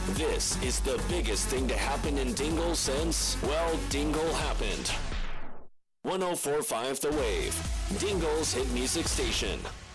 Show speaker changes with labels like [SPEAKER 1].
[SPEAKER 1] This is the biggest thing to happen in Dingle since, well, Dingle happened. 104.5 The Wave, Dingle's hit music station.